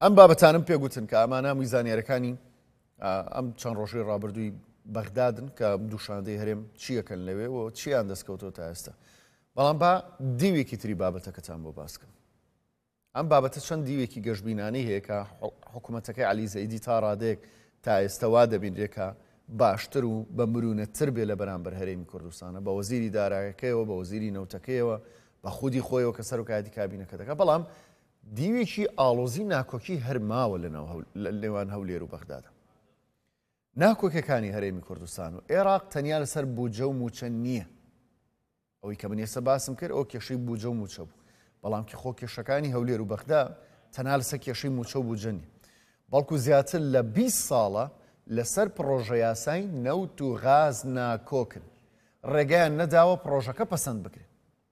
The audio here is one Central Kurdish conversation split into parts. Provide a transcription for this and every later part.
ئەم بابەتانم پێگوتن کە ئەمانە هەمووی زانیاریەکانی ئەم چەند ڕۆژەی ڕابردووی بەغدادن کە دووشاندەی هەرێم چیەکەن لەوێ و چیان دەستکەوتەوە تا ئێستا. بەڵام با دیوێکی تری بابەتەکەتان بۆ باسکەم. ئەم بابەتە چەند دیوێکی گەشتبینانەی هەیە کە حکوومەتەکەی عەلی زەیدی تا ڕادەیەک تا ئێستا وا دەبینرێت کە باشتر و بە مرونەتر بێ لە بەرامبەر هەرێمی کوردستانە بە وەزیری داراییەکەیەوە بە وەزیری نەوتەکەیەوە بە خودی خۆیەوە کە سەرۆکایەتی کابینەکە دەکات. بەڵام دیوێکی ئاڵۆزی ناکۆکی هەرماوە لە نێوان هەولێر و بەغدادە. ناکۆکەکانی هەرێمی کوردستان و عێراق تەنیا لەسەر بوجە و موچە نییە. ئەوەی کە من ئێستا باسم کرد ئەو کێشەی بوجە و موچە بوو. بەڵام کە خۆ کێشەکانی هەولێر و بەغدا تەنیا لەسەر کێشەی موچە و بوجە نیە. بەڵکو زیاتر لە 20 ساڵە لەسەر پرۆژە یاسای نەوت و غاز ناکۆکن. ڕێگەیان نەداوە پرۆژەکە پەسەند بکرێت.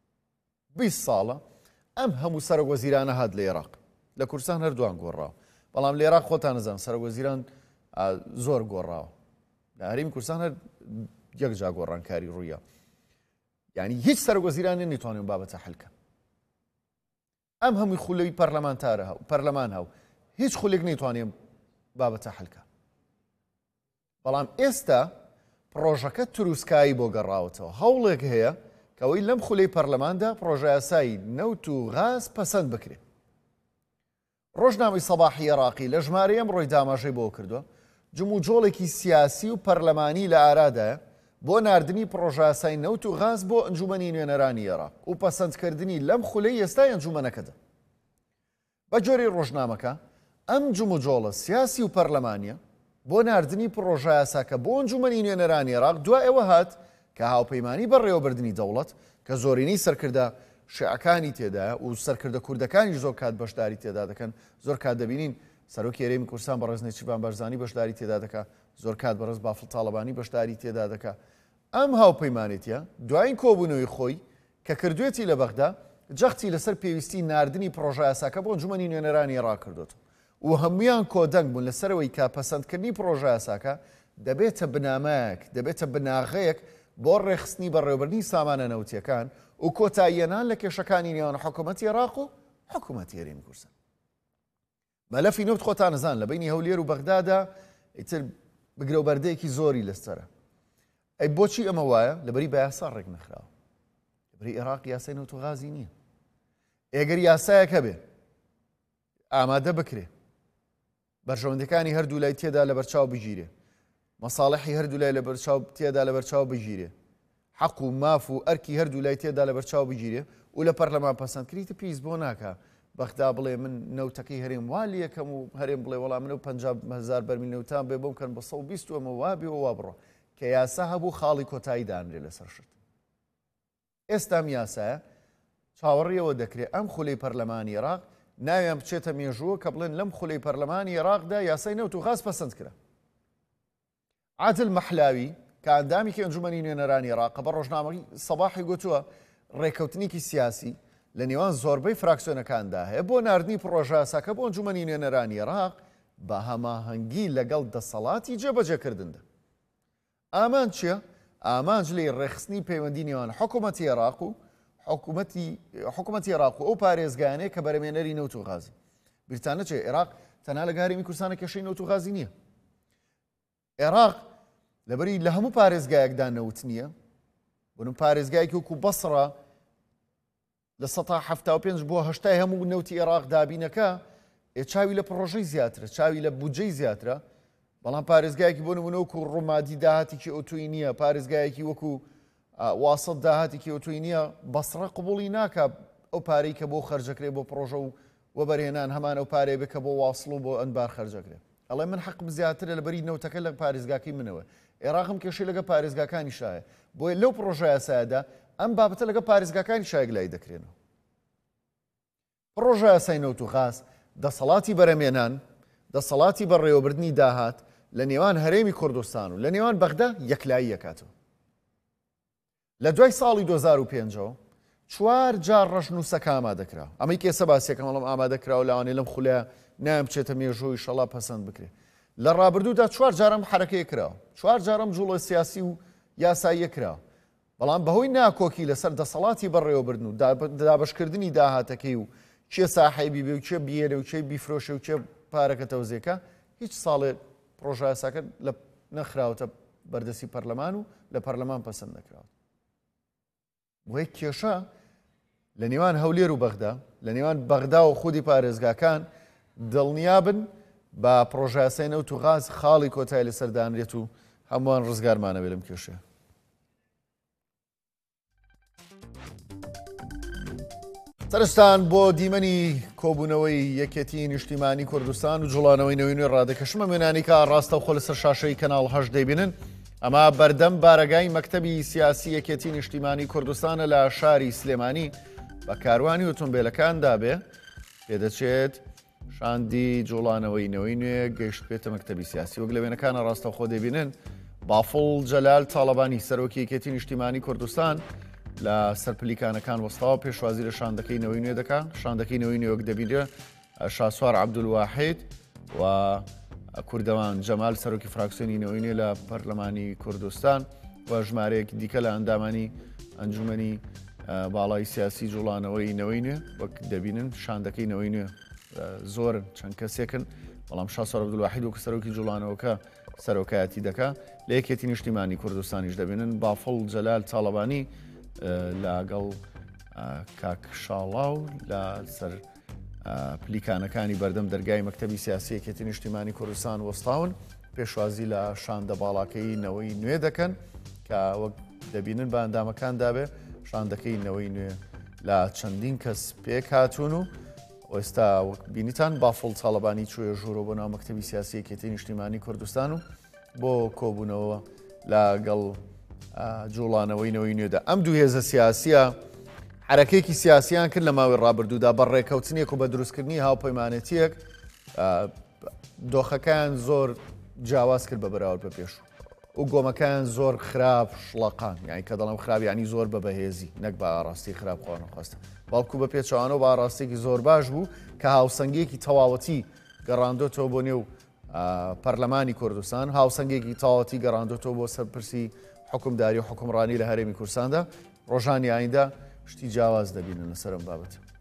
20 ساڵە ئەم هەموو سەرۆکوەزیرانە هات لە عێراق. لە کوردستان هەردووان گۆڕاوە. بەڵام لە عێراق خۆتان نەزان سەرۆکوەزیران زۆر گۆڕاوە. لە هەرێمی کوردستان هەر یەک جا گۆڕانکاری ڕوویە. یعنی هیچ سەرۆکوەزیرانێ نەیتوانێت بابەتە حەلکە. ئەم هەمووی خولەوی پەرلەمان هاو هیچ خولێک نەیتوانێت بابەتە حەلکە. بەڵام ئێستا پرۆژەکە تروسکایی بۆ گەڕاوەتەوە. هەوڵێک هەیە کەوەی لەم خولەی پەرلەماندا پرۆژە یاسایی نەوت و غاز پەسەند بکرێت. ڕۆژنامەی سەباحی عێراقی لە ژمارە ئەمڕۆی داماژەی بۆ کردووە جموجۆڵێکی سیاسی و پەرلەمانی لە ئارادایە بۆ ناردنی پرۆژە یاسای نەوت و غاز بۆ ئەنجومەنی نوێنەرانی عێراق و پەسەندکردنی لەم خولەی ئێستای ئەنجومەنەکەدا. بە جۆرەی ڕۆژنامەکە ئەم جموجۆڵە سیاسی و پەرلەمانیە بۆ ناردنی پرۆژە یاساکە بۆ ئەنجومەنی نوێنەرانی عێراق دوای ئەوە هات کە هاوپەیمانی بەڕێوەبردننی دەوڵەت کە زۆرینەی سەرکردە شیعەکانی تێدایە و سەرکردە کوردەکانی زۆر کات بەشداری تێدا دەکەن. زۆر کات دەبینین سەرۆکی هەرێمی کوردستان بەڕێز نێچیروان بەرزانی بەشداری تێدا دەکات، زۆر کات بەڕێز بافڵ تاڵەبانی بەشداری تێدا دەکات. ئەم هاوپەیمانێتیە دوای کۆبوونەوەی خۆی کە کردوێتی لە بەغدا جەختی لەسەر پێویستی ناردنی پرۆژە یاساکە بۆ ئەنجومەنی نوێنەرانی عێراق کردوێت و هەمویان کۆدەنگ بوون لەسەرەوەی کە پەسەندکردنی پرۆژە یاساکە دەبێتە بنامەیەک دەبێتە بناغەیەک بۆ ڕێخستنی بەڕێوەبردنی سامانە نەوتیەکان و کۆتاییەنان لە کێشەکانی نێوان حکوومەتی عێراق و حکوومەتی هەرێمی کوردستان. مەلەفی نەوت خۆتان نەزان لە بینی هەولێر و بەغدادا ئیتر بگرەوبەردەیەکی زۆری لەسەرە. ئەی بۆچی ئەمە وایە؟ لەبەری بە یاسا ڕێک نەخراوە. لەبەری عێراق یاسای نەوت و غازی نییە. ئێگەر یاسایەک هەبێ ئامادە بکرێ بەرژەوەندەکانی هەردوو لای تێدا لە بەرچاو بگیرێ، مەساڵحی هەردوو لای لە بەرچاو تێدا لە بەرچاو بگیرێ، حەق و ماف و ئەرکی هەردوو لای تێدا لە بەرچاو بگیرێ و لە پەرلەمان پەسەندکریتە پیس بۆ ناکە بەغدا بڵێ من نەوتەکەی هەرێم وا یەکەم و هەرێم بڵێ وەڵام منە 50,000 بەرمیل نەوتان بێ بۆم کەن بە 120 و ئەمە وا بێ و وا بڕۆ کە یاسا هەبوو خاڵی کۆتایی دانرێ لەسەر شت. ئێستام یاسایە چاوەڕێەوە دەکرێت ئەم خولەی پەرلەمانی عێراق ناویان بچێتە مێژووە کە بڵێن لەم خولەی پەرلەمانی عێراقدا یاسای نەوت و غاز پەسەند کرا. عادل مەحلاوی کە ئەندامێکی ئەنجومەنی نوێنەرانی عێراق بە ڕۆژنامەی سەباحی گوتووە ڕێکەوتنێکی سیاسی لە نێوان زۆربەی فراکسیۆنەکاندا هەیە بۆ ناردنی پرۆژە یاساکە بۆ ئەنجومەنی نوێنەرانی عێراق بە هەماهەنگی لەگەڵ دەسەڵاتی جێبەجێکردندا. ئامان چییە؟ ئامانج لێ ڕێخستنی پەیوەندی نێوان حکوومەتی عێراق و حکوومەتی عێراق و ئەو پارێزگانەیە کە بەرەمێنەری نەوت و غازی. بریتانە چێ؟ عێراق تەنها لە هەرێمی کوردستانە کێشەی نەوت و غازی نییە. عێراق لەبەری لە هەموو پارێزگایەکدا نەوت نییە. بۆنم پارێزگایەکی وەکو بەسڕە لە 175 بۆ 80 هەموو نەوتی عێراق دابینەکە چاوی لە پرۆژەی زیاترە، چاوی لە بودجەی زیاترە. بەڵام پارێزگایەکی بۆ نمونە وەکو ڕوومادی داهاتێکی ئۆتۆی نییە، پارێزگایەکی وەکو واسڵ داهاتێکی ئۆتۆی نییە، بەسڕە قبوڵی ناکە ئەو پارەی کە بۆ خەرجەکرێ بۆ پرۆژە و وەبەرهێنان هەمان ئەو پارەیە بێ کە بۆ واصڵ و بۆ ئەنبار خەرجەکرێ. ئەڵێ من حەقم زیاترە لەبەری نەوتەکە لە پارێزگاکەی منەوە. عێراقم کێشەی لەگە پارێزگاکانی شایە. بۆیە لەو پرۆژە یاسایەدا ئەم بابەتە لەگە پارێزگاکانی شایەک لای دەکرێنەوە. پرۆژە یاسای نەوت و غاز دەسەڵاتی بەرەمێنان، دەسەڵاتی بەڕێوەبردنی داهات لە نێوان هەرێمی کوردستان و لە نێوان بەغدا یەکلایی یەکاتەوە. لە دوای ساڵی 2005 چوار جار ڕەشنووسەکە ئامادەکرا. ئەمەی کێسە باسیەکەم وەڵام ئامادەکراوە لەوانەیە لەم خولەیە نام بچێتە مێژووی ئینشەڵا پەسەند بکرێ. لە ڕابردوودا چوار جارم حرەکەی کراوە، چوار جارم جوڵە سیاسی و یاساییە کراوە. بەڵام بەهۆی ناکۆکی لەسەر دەسەڵاتی بەڕێوەبردن و دابەشکردنی داهاتەکەی و چێ ساحەیبی بێ و چێ بیێرە و چێ بیفرۆشە و چێ پارەکە تەوزیەکە هیچ ساڵێ پرۆژە یاساکە نەخراوەتە بەردەستی پەرلەمان و لە پەرلەمان پەسەند نەکراوە. بۆیە کێشە لە نێوان هەولێر و بەغدا، لە نێوان بەغدا و خودی پارێزگاکان دڵنیابن بە پرۆژە یاسای نەوت و غاز خاڵی کۆتایی لەسەردانرێت و هەمووان ڕزگارمانەوێ لەم کێشەیە. سەرستان بۆ دیمەنی کۆبوونەوەی یەکێتی نیشتیمانی کوردستان و جوڵانەوەی نەوەی نوێ ڕادەکەشمە وێنانی کە ڕاستە و خۆ لەسەر شاشەی کەناڵ هەش دەیبینن. ئەمە بەردەم بارەگای مەکتەبی سیاسی یەکێتی نیشتیمانی کوردستانە لە شاری سلێمانی بە کاروانی ئۆتۆمبیلەکاندا بێ پێدەچێت شاندی جوڵانەوەی نەوەی نوێ گەیشت بێتە مەکتەبی سیاسی. وەک لە وێنەکانە ڕاستە و خۆ دەبینن بافڵ جەلال تاڵەبانی سەرۆکی یەکێتی نیشتیمانی کوردستان لە سەرپلیکانەکان وەستاوە پێشوازی لە شاندەکەی نەوەی نوێ دەکا. شاندەکەی نەوەی نوێ وەک دەبینێ شاسوار عەبدولواحید و کوردەوان جەمال سەرۆکی فراکسیۆنی نەوەی نوێ لە پەرلەمانی کوردستان و ژمارەیەک دیکە لە ئەندامانی ئەنجومەنی باڵای سیاسی جوڵانەوەی نەوەی نوێ وەک دەبینن شاندەکەی نەوەی نوێ زۆرن چەند کەسێکن، بەڵام شاسوار عەبدولواحید وەک سەرۆکی جوڵانەوەکە سەرۆکایەتی دەکا. لە یەکێتی نیشتیمانی کوردستانیش دەبینن بافڵ جەلال تاڵەبانی لەگەڵ کاک شاڵاو لە سەر پلیکانەکانی بەردەم دەرگای مەکتەبی سیاسی یەکێتی نیشتیمانی کوردستان وەستاون پێشوازی لە شاندە باڵاکەی نەوەی نوێ دەکەن کە وەک دەبینن بە ئەندامەکان دابێ شاندەکەی نەوەی نوێ لە چەندین کەس پێک هاتوون و ئێستا وەک بینیتان بافڵ تاڵەبانی چوویە ژوورەوە بۆ ناو مەکتەبی سیاسی یەکێتی نیشتیمانی کوردستان و بۆ کۆبوونەوە لەگەڵ جوڵانەوەی نەوەی نوێدا. ئەم دوو هێزە سیاسیە حرەکەیەکی سیاسیان کرد لە ماوەی ڕابردوودا بە ڕێکەوتنێک و بە دروستکردنی هاوپەیمانەتیەک دۆخەکان زۆر جیاواز کرد بە بەراورد بە پێش و گۆمەکان زۆر خراپ شڵەقان، یعنی کە دەڵم خراپ یعنی زۆر بە بەهێزی نەک بە ئاڕاستی خراپ خواستە، بەڵکو بە پێچوانەوە بە ئاڕاستێکی زۆر باش بوو کە هاوسەنگێکی تەواوەتی گەڕاندۆتەوە بۆ نێو پەرلەمانی کوردستان، هاوسەنگێکی تەواوەتی گەڕاندۆتەوە بۆ سەرپرسی حکومداری و حکومڕانی لە هەرێمی کوردستاندا. ڕۆژانی ئایندا شتی جیاواز دەبینن لەسەر ئەم بابەت.